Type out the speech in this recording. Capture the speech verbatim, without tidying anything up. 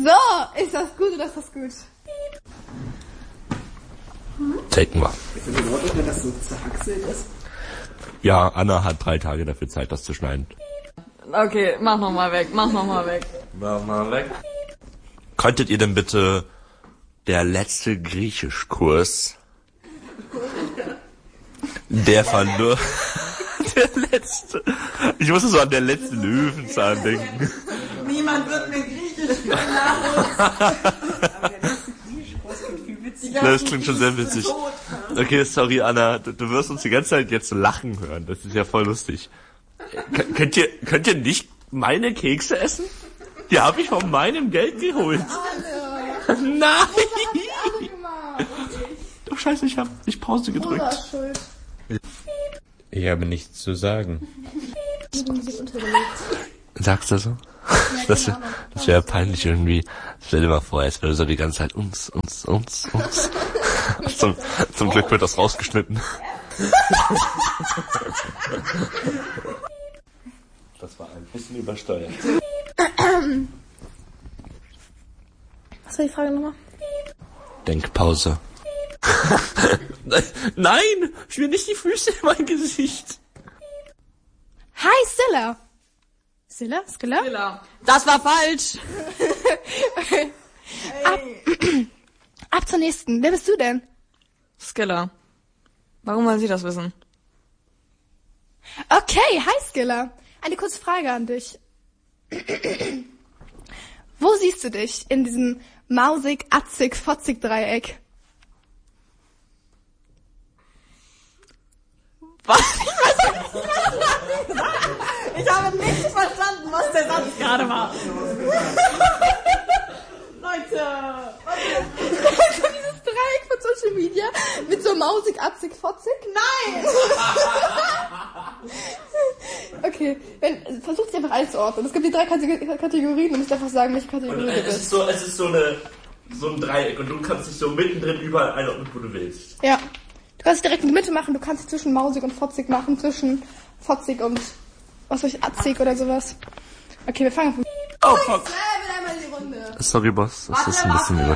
So, ist das gut oder ist das gut? Taken wir. Ist das in Ordnung, wenn das so zerhackselt ist? Ja, Anna hat drei Tage dafür Zeit, das zu schneiden. Okay, mach nochmal weg, mach nochmal weg. Mach mal weg. Könntet ihr denn bitte der letzte Griechischkurs, der verlor... Der letzte... Ich musste so an der letzte Löwenzahn denken. Niemand wird mir Griechisch nachholen. Aber der letzte Griechischkurs klingt viel witziger. Das klingt schon sehr witzig. Okay, sorry, Anna, du, du wirst uns die ganze Zeit jetzt lachen hören. Das ist ja voll lustig. K- könnt ihr, könnt ihr nicht meine Kekse essen? Die habe ich von meinem Geld geholt. Nein! Oh Scheiße, ich habe nicht Pause gedrückt. Ich habe nichts zu sagen. Sagst du so? Das, das wäre peinlich irgendwie. Stell dir mal vor, es würde so die ganze Zeit uns, uns, uns, uns. Zum, zum Glück wird das rausgeschnitten. Das war ein bisschen übersteuert. Was war die Frage nochmal? Denkpause. Nein! Ich will nicht die Füße in mein Gesicht. Hi, Scylla. Scylla? Scylla? Scylla. Das war falsch. Okay. Ab, ab zur nächsten. Wer bist du denn? Scylla. Warum wollen Sie das wissen? Okay, hi Scylla. Eine kurze Frage an dich. Wo siehst du dich in diesem mausig-atzig-fotzig-Dreieck? Was? Ich habe nicht verstanden, was der Satz gerade war. Leute! Also dieses Dreieck von Social Media mit so mausig, atzig, fotzig? Nein! Okay, wenn, versucht sie einfach einzuordnen. Es gibt die drei Kate- Kategorien und musst einfach sagen, welche Kategorie Und, du äh, es ist bist. so, es ist so eine, so ein Dreieck und du kannst dich so mittendrin überall einordnen, wo du willst. Ja. Du kannst es direkt in die Mitte machen, du kannst es zwischen mausig und fotzig machen, zwischen fotzig und, was weiß ich, atzig oder sowas. Okay, wir fangen von... Oh, fuck. Einmal in die Runde. Sorry, Boss, das ist ein bisschen über.